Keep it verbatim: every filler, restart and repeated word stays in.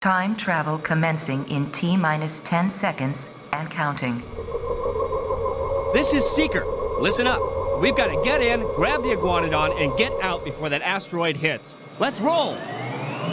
Time travel commencing in T minus ten seconds and counting. This is Seeker. Listen up. We've got to get in, grab the Iguanodon, and get out before that asteroid hits. Let's roll!